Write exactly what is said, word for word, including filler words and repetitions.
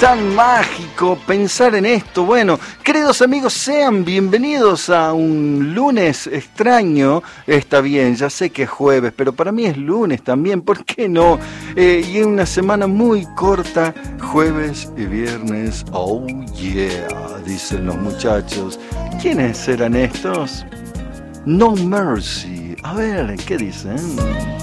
tan mágico pensar en esto. Bueno, queridos amigos, sean bienvenidos a un lunes extraño. Está bien, ya sé que es jueves, pero para mí es lunes también, ¿por qué no? Eh, y en una semana muy corta, jueves y viernes. Oh yeah, dicen los muchachos. ¿Quiénes serán estos? No Mercy. A ver, ¿qué dicen?